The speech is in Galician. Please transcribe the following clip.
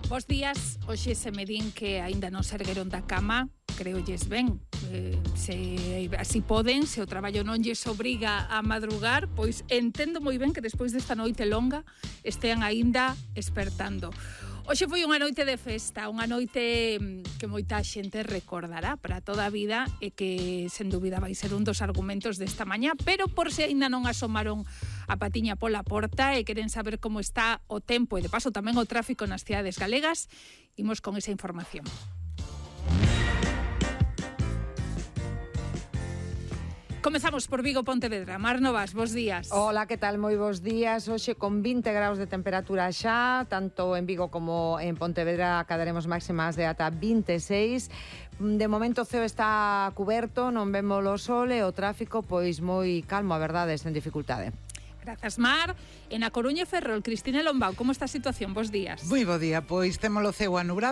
Bos días, hoxe se me din que aínda non se ergueron da cama, creolles ben, se así poden, se o traballo non lles obriga a madrugar, pois entendo moi ben que despois desta noite longa estean aínda espertando. Hoxe foi unha noite de festa, unha noite que moita xente recordará para toda a vida e que, sen dúbida, vai ser un dos argumentos desta mañá, pero por se aínda non asomaron a patiña pola porta e queren saber como está o tempo e, de paso, tamén o tráfico nas cidades galegas, imos con esa información. Comezamos por Vigo, Pontevedra. Mar Novas, bos días. Hola, que tal? Moi bos días. Hoxe con 20 graus de temperatura xa, tanto en Vigo como en Pontevedra acadaremos máximas de ata 26. De momento o ceo está cuberto, non vemos o sol e o tráfico pois moi calmo, a verdade, sen dificultade. Grazas, Mar. En A Coruña e Ferrol, Cristina Lombao, como está a situación? Bos días. Moi bo día, pois temos o ceo anubrado.